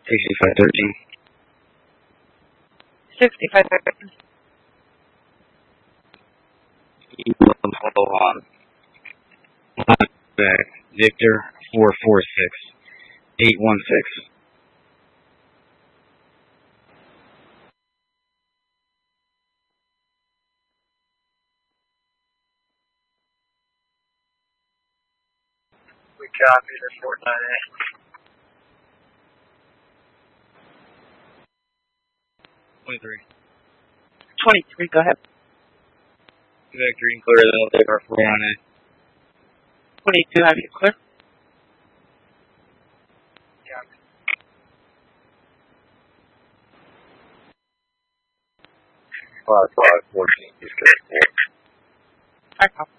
6513. 6513. Hold on. Back. Victor 446 816. We copy the Fort 98. 23. 23, go ahead. Victor, you can clear the elevator 498. 22, have you clear? Copy. 5514, just get 4. I copy.